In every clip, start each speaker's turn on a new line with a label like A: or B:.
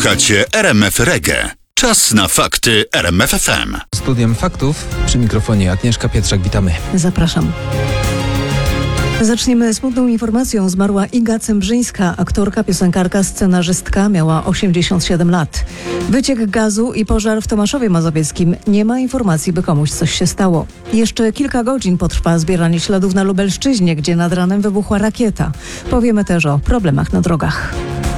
A: Słuchacie RMF Reggae. Czas na fakty RMF FM.
B: Studiem faktów przy mikrofonie Agnieszka Pietrzak. Witamy.
C: Zapraszam. Zaczniemy smutną informacją. Zmarła Iga Cembrzyńska, aktorka, piosenkarka, scenarzystka, miała 87 lat. Wyciek gazu i pożar w Tomaszowie Mazowieckim. Nie ma informacji, by komuś coś się stało. Jeszcze kilka godzin potrwa zbieranie śladów na Lubelszczyźnie, gdzie nad ranem wybuchła rakieta. Powiemy też o problemach na drogach.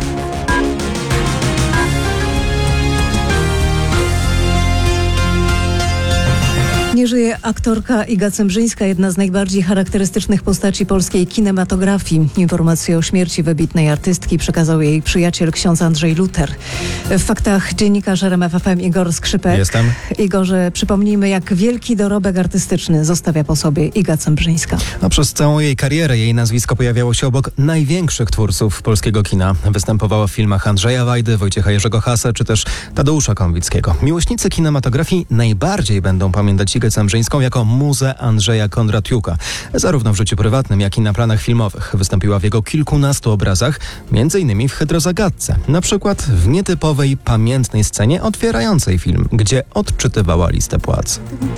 C: Nie żyje aktorka Iga Cembrzyńska, jedna z najbardziej charakterystycznych postaci polskiej kinematografii. Informację o śmierci wybitnej artystki przekazał jej przyjaciel ksiądz Andrzej Luter. W faktach dziennikarz RMF FM Igor Skrzypek.
B: Jestem.
C: Igorze, przypomnijmy, jak wielki dorobek artystyczny zostawia po sobie Iga Cembrzyńska.
B: Przez całą jej karierę jej nazwisko pojawiało się obok największych twórców polskiego kina. Występowała w filmach Andrzeja Wajdy, Wojciecha Jerzego Hasę czy też Tadeusza Konwickiego. Miłośnicy kinematografii najbardziej będą pamiętać Igę Cembrzyńską jako muzę Andrzeja Kondratiuka. Zarówno w życiu prywatnym, jak i na planach filmowych. Wystąpiła w jego kilkunastu obrazach, m.in. w Hydrozagadce. Na przykład w nietypowej, pamiętnej scenie otwierającej film, gdzie odczytywała listę płac.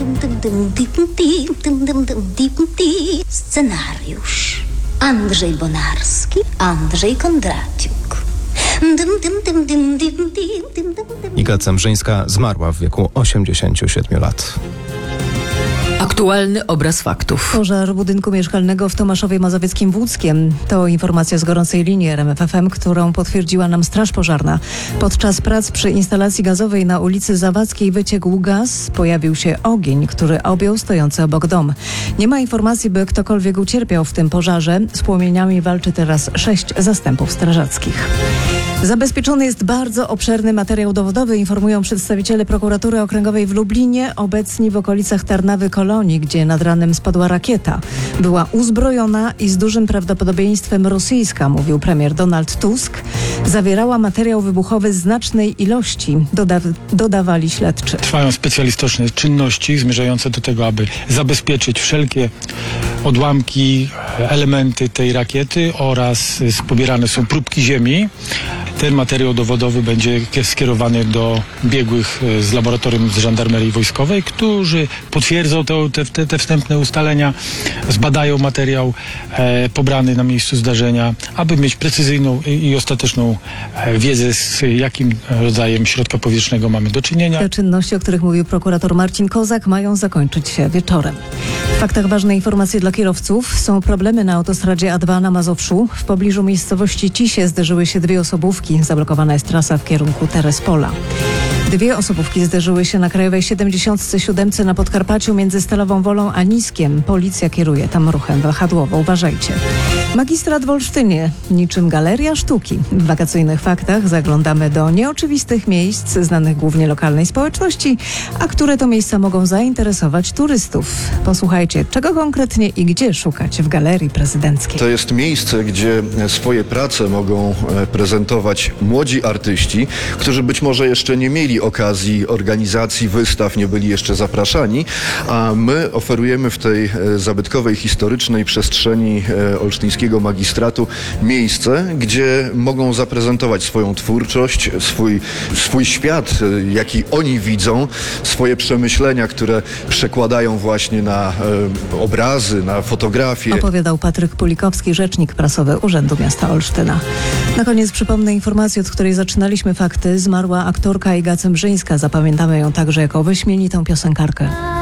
D: Scenariusz Andrzej Bonarski, Andrzej Kondratiuk.
B: Iga Cembrzyńska zmarła w wieku 87 lat.
E: Aktualny obraz faktów.
C: Pożar budynku mieszkalnego w Tomaszowie Mazowieckim w Łódzkiem. To informacja z gorącej linii RMF FM, którą potwierdziła nam Straż Pożarna. Podczas prac przy instalacji gazowej na ulicy Zawadzkiej wyciekł gaz. Pojawił się ogień, który objął stojący obok dom. Nie ma informacji, by ktokolwiek ucierpiał w tym pożarze. Z płomieniami walczy teraz 6 zastępów strażackich. Zabezpieczony jest bardzo obszerny materiał dowodowy, informują przedstawiciele prokuratury okręgowej w Lublinie, obecni w okolicach Tarnawy-Kolonii, gdzie nad ranem spadła rakieta. Była uzbrojona i z dużym prawdopodobieństwem rosyjska, mówił premier Donald Tusk. Zawierała materiał wybuchowy znacznej ilości, dodawali śledczy.
F: Trwają specjalistyczne czynności zmierzające do tego, aby zabezpieczyć wszelkie odłamki, elementy tej rakiety oraz pobierane są próbki ziemi. Ten materiał dowodowy będzie skierowany do biegłych z laboratorium z żandarmerii wojskowej, którzy potwierdzą te wstępne ustalenia, zbadają materiał pobrany na miejscu zdarzenia, aby mieć precyzyjną i ostateczną wiedzę, z jakim rodzajem środka powietrznego mamy do czynienia.
C: Te czynności, o których mówił prokurator Marcin Kozak, mają zakończyć się wieczorem. W faktach ważne informacje dla kierowców. Są problemy na autostradzie A2 na Mazowszu. W pobliżu miejscowości Cisie zderzyły się 2 osobówki. Zablokowana jest trasa w kierunku Terespola. 2 osobówki zderzyły się na Krajowej 77 na Podkarpaciu między Stalową Wolą a Niskiem. Policja kieruje tam ruchem wahadłowo. Uważajcie. Magistrat w Olsztynie, niczym galeria sztuki. W wakacyjnych faktach zaglądamy do nieoczywistych miejsc, znanych głównie lokalnej społeczności, a które to miejsca mogą zainteresować turystów. Posłuchajcie, czego konkretnie i gdzie szukać w Galerii Prezydenckiej.
G: To jest miejsce, gdzie swoje prace mogą prezentować młodzi artyści, którzy być może jeszcze nie mieli okazji organizacji wystaw, nie byli jeszcze zapraszani, a my oferujemy w tej zabytkowej, historycznej przestrzeni olsztyńskiego magistratu miejsce, gdzie mogą zaprezentować swoją twórczość, swój świat, jaki oni widzą, swoje przemyślenia, które przekładają właśnie na obrazy, na fotografie.
C: Opowiadał Patryk Pulikowski, rzecznik prasowy Urzędu Miasta Olsztyna. Na koniec przypomnę informację, od której zaczynaliśmy fakty. Zmarła aktorka Iga Cembrzyńska. Zapamiętamy ją także jako wyśmienitą piosenkarkę.